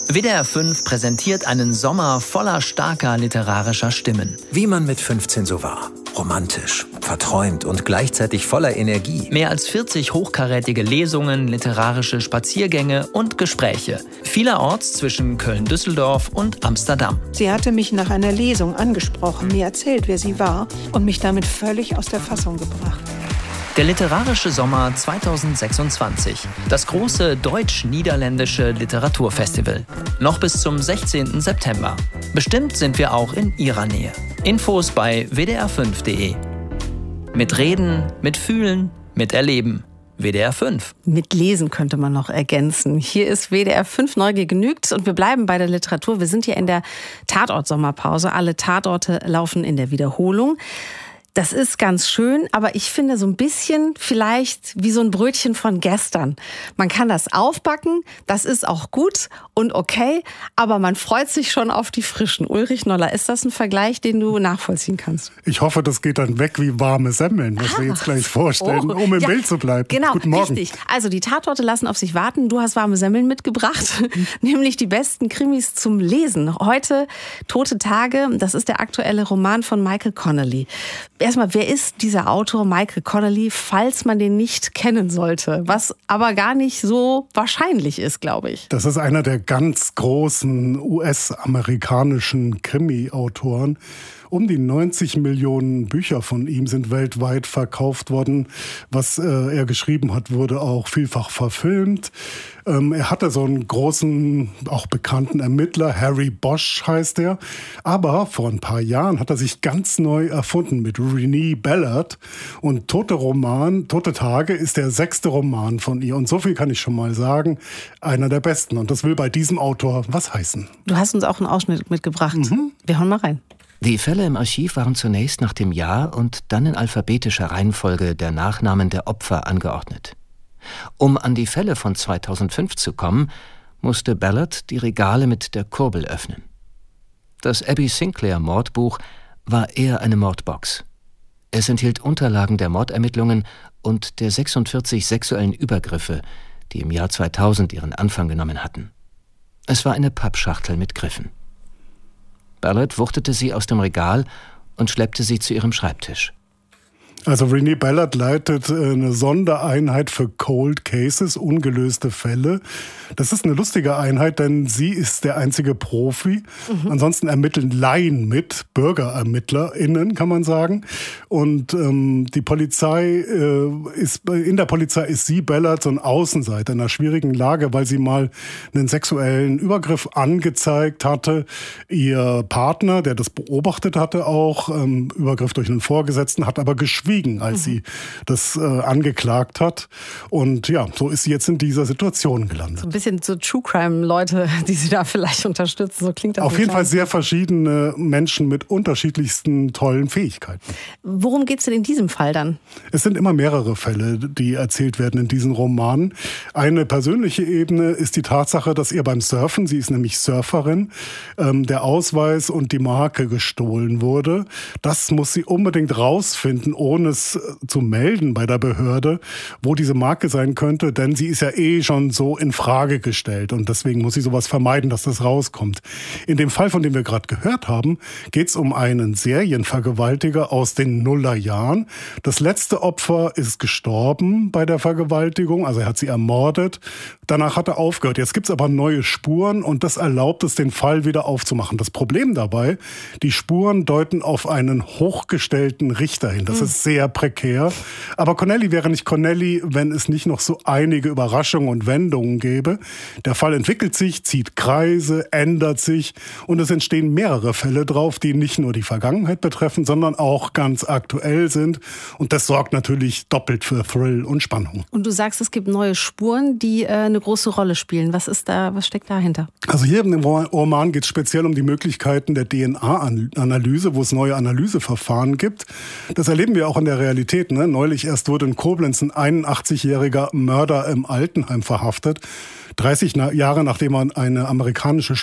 WDR 5 präsentiert einen Sommer voller starker literarischer Stimmen. Wie man mit 15 so war. Romantisch, verträumt und gleichzeitig voller Energie. Mehr als 40 hochkarätige Lesungen, literarische Spaziergänge und Gespräche. Vielerorts zwischen Köln-Düsseldorf und Amsterdam. Sie hatte mich nach einer Lesung angesprochen, mir erzählt, wer sie war und mich damit völlig aus der Fassung gebracht. Der literarische Sommer 2026. Das große deutsch-niederländische Literaturfestival. Noch bis zum 16. September. Bestimmt sind wir auch in Ihrer Nähe. Infos bei wdr5.de. Mit Reden, mit Fühlen, mit Erleben. WDR 5. Mit Lesen könnte man noch ergänzen. Hier ist WDR 5 Neugier genügt und wir bleiben bei der Literatur. Wir sind hier in der Tatort-Sommerpause. Alle Tatorte laufen in der Wiederholung. Das ist ganz schön, aber ich finde so ein bisschen vielleicht wie so ein Brötchen von gestern. Man kann das aufbacken, das ist auch gut und okay, aber man freut sich schon auf die frischen. Ulrich Noller, ist das ein Vergleich, den du nachvollziehen kannst? Ich hoffe, das geht dann weg wie warme Semmeln, was wir jetzt gleich vorstellen, um im Bild zu bleiben. Genau, Guten Morgen. richtig. Also die Tatorte lassen auf sich warten. Du hast warme Semmeln mitgebracht, nämlich die besten Krimis zum Lesen. Heute Tote Tage, das ist der aktuelle Roman von Michael Connelly. Erstmal, wer ist dieser Autor Michael Connelly, falls man den nicht kennen sollte? Was aber gar nicht so wahrscheinlich ist, glaube ich. Das ist einer der ganz großen US-amerikanischen Krimi-Autoren. Um die 90 Millionen Bücher von ihm sind weltweit verkauft worden. Was er geschrieben hat, wurde auch vielfach verfilmt. Er hatte so einen großen, auch bekannten Ermittler, Harry Bosch heißt er. Aber vor ein paar Jahren hat er sich ganz neu erfunden mit Renée Ballard. Und Tote Tage ist der 6. Roman von ihr. Und so viel kann ich schon mal sagen, einer der besten. Und das will bei diesem Autor was heißen. Du hast uns auch einen Ausschnitt mitgebracht. Wir hören mal rein. Die Fälle im Archiv waren zunächst nach dem Jahr und dann in alphabetischer Reihenfolge der Nachnamen der Opfer angeordnet. Um an die Fälle von 2005 zu kommen, musste Ballard die Regale mit der Kurbel öffnen. Das Abby Sinclair-Mordbuch war eher eine Mordbox. Es enthielt Unterlagen der Mordermittlungen und der 46 sexuellen Übergriffe, die im Jahr 2000 ihren Anfang genommen hatten. Es war eine Pappschachtel mit Griffen. Ballard wuchtete sie aus dem Regal und schleppte sie zu ihrem Schreibtisch. Also Renée Ballard leitet eine Sondereinheit für Cold Cases, ungelöste Fälle. Das ist eine lustige Einheit, denn sie ist der einzige Profi. Ansonsten ermitteln Laien mit, BürgerermittlerInnen, kann man sagen. Und die Polizei in der Polizei ist sie, Ballard, so ein Außenseiter in einer schwierigen Lage, weil sie mal einen sexuellen Übergriff angezeigt hatte. Ihr Partner, der das beobachtet hatte auch, Übergriff durch einen Vorgesetzten, hat aber geschwiegen, als sie das angeklagt hat. Und ja, so ist sie jetzt in dieser Situation gelandet. So ein bisschen so True Crime-Leute, die sie da vielleicht unterstützen. So klingt das. Auf jeden Fall sehr verschiedene Menschen mit unterschiedlichsten tollen Fähigkeiten. Worum geht es denn in diesem Fall dann? Es sind immer mehrere Fälle, die erzählt werden in diesen Romanen. Eine persönliche Ebene ist die Tatsache, dass ihr beim Surfen, sie ist nämlich Surferin, der Ausweis und die Marke gestohlen wurde. Das muss sie unbedingt rausfinden, ohne es zu melden bei der Behörde, wo diese Marke sein könnte, denn sie ist ja schon so in Frage gestellt und deswegen muss sie sowas vermeiden, dass das rauskommt. In dem Fall, von dem wir gerade gehört haben, geht es um einen Serienvergewaltiger aus den Nullerjahren. Das letzte Opfer ist gestorben bei der Vergewaltigung, also er hat sie ermordet. Danach hat er aufgehört. Jetzt gibt es aber neue Spuren und das erlaubt es, den Fall wieder aufzumachen. Das Problem dabei, die Spuren deuten auf einen hochgestellten Richter hin. Das ist sehr prekär. Aber Connelly wäre nicht Connelly, wenn es nicht noch so einige Überraschungen und Wendungen gäbe. Der Fall entwickelt sich, zieht Kreise, ändert sich und es entstehen mehrere Fälle drauf, die nicht nur die Vergangenheit betreffen, sondern auch ganz aktuell sind. Und das sorgt natürlich doppelt für Thrill und Spannung. Und du sagst, es gibt neue Spuren, die eine große Rolle spielen. Was steckt dahinter? Also hier in dem Roman geht es speziell um die Möglichkeiten der DNA-Analyse, wo es neue Analyseverfahren gibt. Das erleben wir auch in der Realität. Ne? Neulich erst wurde in Koblenz ein 81-jähriger Mörder im Altenheim verhaftet. 30 Jahre nachdem er eine amerikanische